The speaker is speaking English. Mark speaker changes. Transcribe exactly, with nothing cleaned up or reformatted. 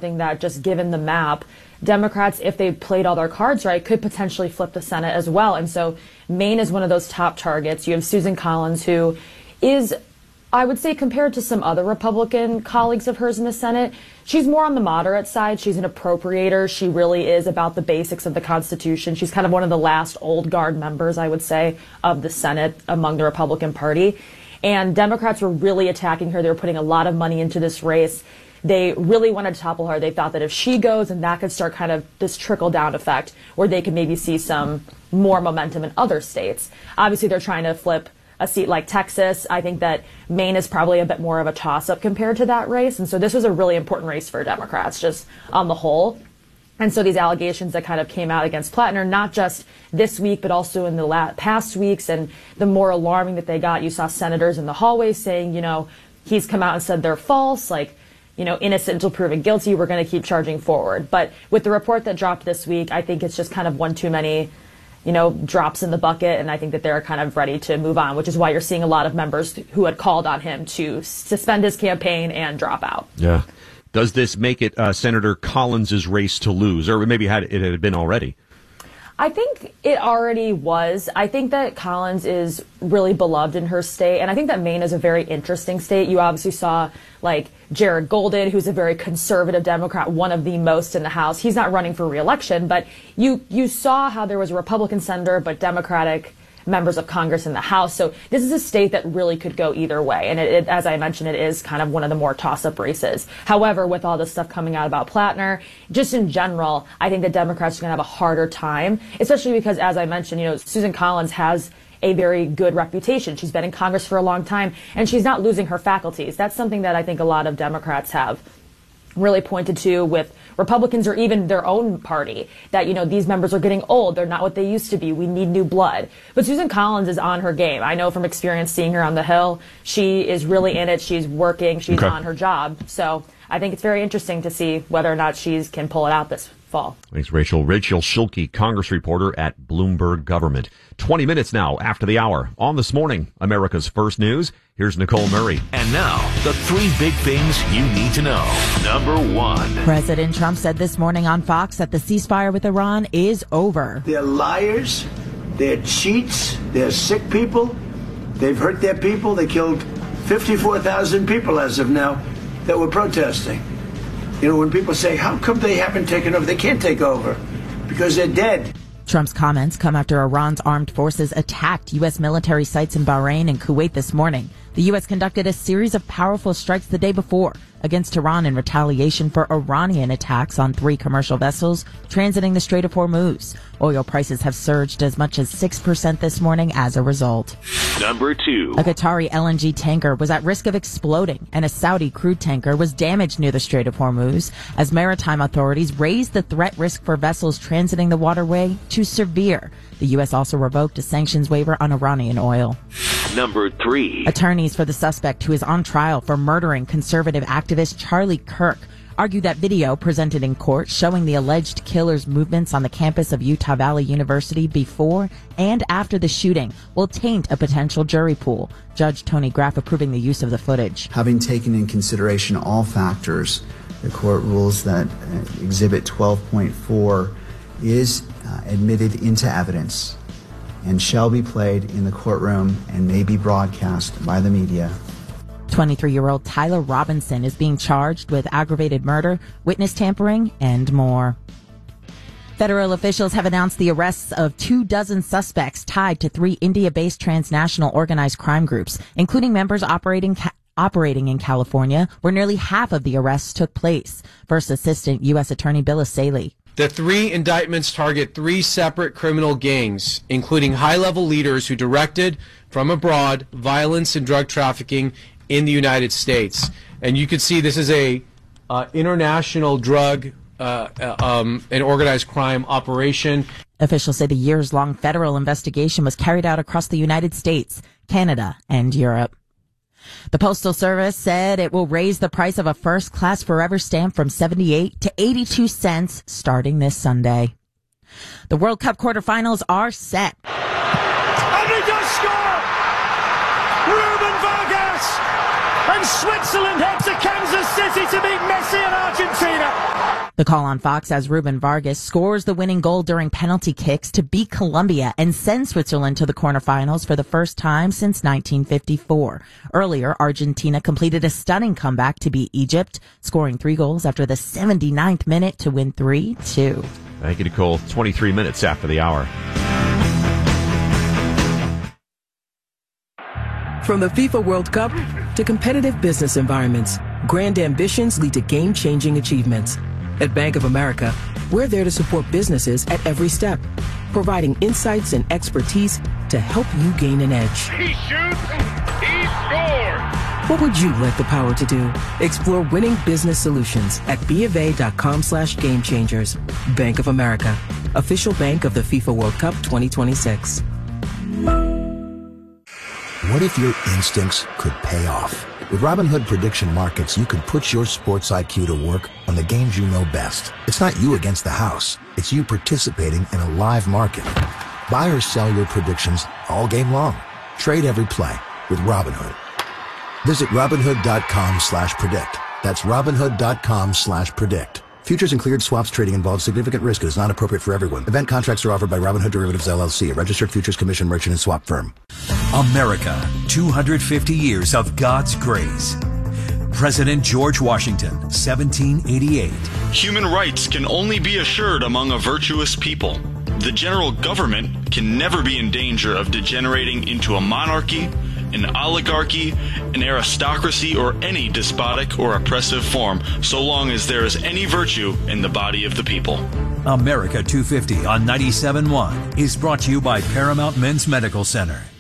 Speaker 1: something that, just given the map, Democrats, if they played all their cards right, could potentially flip the Senate as well. And so Maine is one of those top targets. You have Susan Collins, who is, I would say, compared to some other Republican colleagues of hers in the Senate, she's more on the moderate side. She's an appropriator. She really is about the basics of the Constitution. She's kind of one of the last old guard members, I would say, of the Senate among the Republican Party. And Democrats were really attacking her. They were putting a lot of money into this race. They really wanted to topple her. They thought that if she goes, and that could start kind of this trickle-down effect where they could maybe see some more momentum in other states. Obviously, they're trying to flip a seat like Texas. I think that Maine is probably a bit more of a toss-up compared to that race. And so this was a really important race for Democrats, just on the whole. And so these allegations that kind of came out against Plattner, not just this week, but also in the last, past weeks, and the more alarming that they got, you saw senators in the hallways saying, you know, he's come out and said they're false, like, you know, innocent until proven guilty, we're going to keep charging forward. But with the report that dropped this week, I think it's just kind of one too many, you know, drops in the bucket, and I think that they're kind of ready to move on, which is why you're seeing a lot of members who had called on him to suspend his campaign and drop out.
Speaker 2: Yeah. Does this make it uh, Senator Collins' race to lose, or maybe had it had been already?
Speaker 1: I think it already was. I think that Collins is really beloved in her state, and I think that Maine is a very interesting state. You obviously saw, like, Jared Golden, who's a very conservative Democrat, one of the most in the House. He's not running for re-election, but you, you saw how there was a Republican senator, but Democratic members of Congress in the House. So this is a state that really could go either way. And it, it, as I mentioned, it is kind of one of the more toss-up races. However, with all this stuff coming out about Plattner, just in general, I think that Democrats are going to have a harder time, especially because, as I mentioned, you know, Susan Collins has a very good reputation. She's been in Congress for a long time, and she's not losing her faculties. That's something that I think a lot of Democrats have really pointed to with Republicans or even their own party, that, you know, these members are getting old. They're not what they used to be. We need new blood. But Susan Collins is on her game. I know from experience seeing her on the Hill. She is really in it. She's working. She's
Speaker 2: okay.
Speaker 1: on her job. So I think it's very interesting to see whether or not she can pull it out this fall.
Speaker 2: Thanks, Rachel. Rachel Schilke, Congress reporter at Bloomberg Government. twenty minutes now after the hour. On This Morning, America's First News, here's Nicole Murray.
Speaker 3: And now, the three big things you need to know. Number one.
Speaker 4: President Trump said this morning on Fox that the ceasefire with Iran is over.
Speaker 5: They're liars. They're cheats. They're sick people. They've hurt their people. They killed fifty-four thousand people as of now that were protesting. You know, when people say, how come they haven't taken over? They can't take over because they're dead.
Speaker 4: Trump's comments come after Iran's armed forces attacked U S military sites in Bahrain and Kuwait this morning. The U S conducted a series of powerful strikes the day before against Iran in retaliation for Iranian attacks on three commercial vessels transiting the Strait of Hormuz. Oil prices have surged as much as six percent this morning as a result.
Speaker 3: Number two.
Speaker 4: A Qatari L N G tanker was at risk of exploding, and a Saudi crude tanker was damaged near the Strait of Hormuz as maritime authorities raised the threat risk for vessels transiting the waterway to severe. The U S also revoked a sanctions waiver on Iranian oil.
Speaker 3: Number three.
Speaker 4: Attorneys for the suspect who is on trial for murdering conservative activist Charlie Kirk argue that video presented in court showing the alleged killer's movements on the campus of Utah Valley University before and after the shooting will taint a potential jury pool. Judge Tony Graff approving the use of the footage.
Speaker 6: Having taken in consideration all factors, the court rules that uh, Exhibit twelve point four is uh, admitted into evidence and shall be played in the courtroom and may be broadcast by the media.
Speaker 4: twenty-three-year-old Tyler Robinson is being charged with aggravated murder, witness tampering, and more. Federal officials have announced the arrests of two dozen suspects tied to three India-based transnational organized crime groups, including members operating ca- operating in California, where nearly half of the arrests took place. First Assistant U S Attorney Bill Asaley.
Speaker 7: The three indictments target three separate criminal gangs, including high-level leaders who directed, from abroad, violence and drug trafficking in the United States. And you can see this is a uh, international drug uh, uh, um, and organized crime operation.
Speaker 4: Officials say the years-long federal investigation was carried out across the United States, Canada, and Europe. The Postal Service said it will raise the price of a first-class Forever stamp from seventy-eight to eighty-two cents starting this Sunday. The World Cup quarterfinals are set.
Speaker 8: And he does score! Ruben Vargas! And Switzerland head to Kansas City to meet Messi and Argentina.
Speaker 4: The call on Fox as Ruben Vargas scores the winning goal during penalty kicks to beat Colombia and send Switzerland to the quarterfinals for the first time since nineteen fifty-four. Earlier, Argentina completed a stunning comeback to beat Egypt, scoring three goals after the seventy-ninth minute to win three two.
Speaker 2: Thank you, Nicole. twenty-three minutes after the hour.
Speaker 9: From the FIFA World Cup to competitive business environments, grand ambitions lead to game-changing achievements. At Bank of America, we're there to support businesses at every step, providing insights and expertise to help you gain an edge.
Speaker 8: He shoots, he scores!
Speaker 9: What would you like the power to do? Explore winning business solutions at BofA.com slash game changers. Bank of America, official bank of the FIFA World Cup twenty twenty-six.
Speaker 10: What if your instincts could pay off? With Robinhood Prediction Markets, you could put your sports I Q to work on the games you know best. It's not you against the house. It's you participating in a live market. Buy or sell your predictions all game long. Trade every play with Robinhood. Visit Robinhood.com slash predict. That's Robinhood.com slash predict. Futures and cleared swaps trading involves significant risk and is not appropriate for everyone. Event contracts are offered by Robinhood Derivatives, L L C, a registered futures commission merchant and swap firm.
Speaker 11: America, two hundred fifty years of God's grace. President George Washington, seventeen eighty-eight.
Speaker 12: Human rights can only be assured among a virtuous people. The general government can never be in danger of degenerating into a monarchy, an oligarchy, an aristocracy, or any despotic or oppressive form, so long as there is any virtue in the body of the people.
Speaker 11: America two fifty on ninety-seven point one is brought to you by Paramount Men's Medical Center.